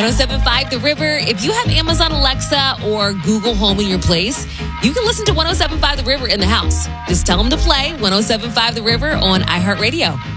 1075 The River. If you have Amazon Alexa or Google Home in your place, you can listen to 1075 The River in the house. Just tell them to play 1075 The River on iHeartRadio.